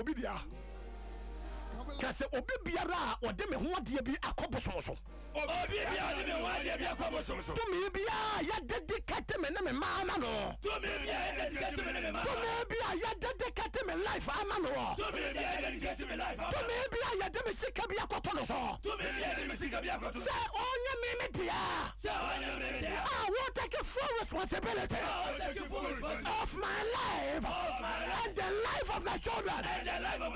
obi dia kase obi biara o de me ho ade bi akobosom so obi biara de me ho ade bi akobosom so to me bia ya dedicate me na me mama no to me bia ya dedicate me na me mama to me bia ya dedicate me life ama no to me bia ya dedicate me life to me bia ya de me sika bia akoto no so to me bia de me sika bia akoto say onye me dia say onye me dia I will take full responsibility of my life and the life of my children.